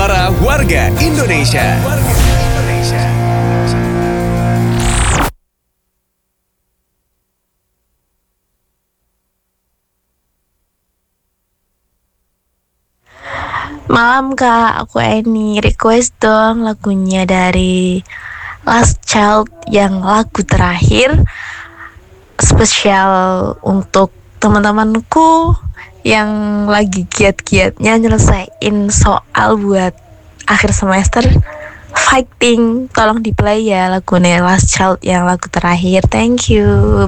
Suara Warga Indonesia. Malam Kak, aku Eni. Request dong lagunya dari Last Child yang lagu terakhir. Spesial untuk teman-temanku yang lagi giat-giatnya nyelesain soal buat akhir semester fighting. Tolong di play ya lagunya Last Child yang lagu terakhir. Thank you.